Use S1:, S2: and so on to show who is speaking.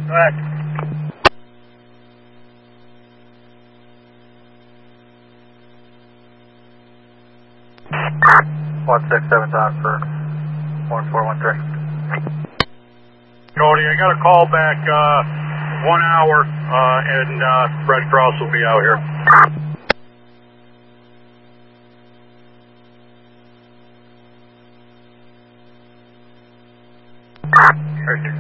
S1: Go ahead.
S2: One 6-7 down for 1413.
S1: Cody, I got a call back 1 hour, and Red Cross will be out here.
S2: Perfect.